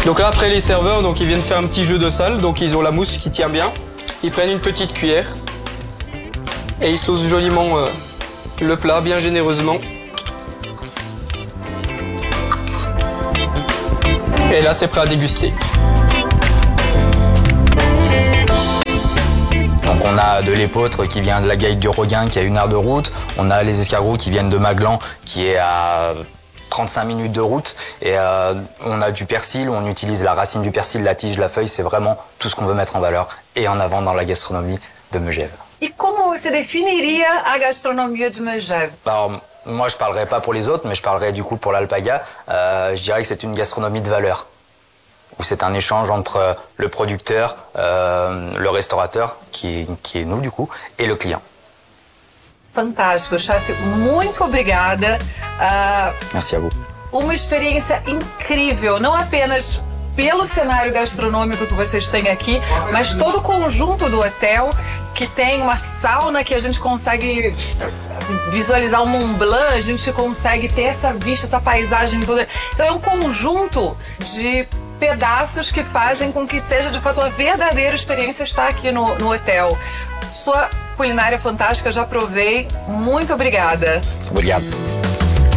Donc là, après, les serveurs, donc, ils viennent faire un petit jeu de salle. Donc ils ont la mousse qui tient bien. Ils prennent une petite cuillère et ils saucent joliment le plat, bien généreusement. Et là, c'est prêt à déguster. Donc on a de l'épeautre qui vient de la Gaille du Roguin qui a 1 heure de route. On a les escargots qui viennent de Maglan qui est à 35 minutes de route. Et on a du persil, on utilise la racine du persil, la tige, la feuille. C'est vraiment tout ce qu'on veut mettre en valeur et en avant dans la gastronomie de Megève. E como você definiria a gastronomia de Megève? Alors, moi je parlerai pas pour les autres, mais je parlerai du coup pour l'Alpaga. Je dirais que c'est une gastronomie de valeur. Où c'est un échange entre le producteur, le restaurateur, qui est nous du coup, et le client. Fantástico, chefe. Muito obrigada. Merci à vous. Uma experiência incrível, não apenas pelo cenário gastronômico que vocês têm aqui, mas todo o conjunto do hotel, que tem uma sauna que a gente consegue visualizar o Mont Blanc, a gente consegue ter essa vista, essa paisagem toda. Então é um conjunto de pedaços que fazem com que seja de fato uma verdadeira experiência estar aqui no hotel. Sua culinária fantástica, já provei. Muito obrigada. Obrigado.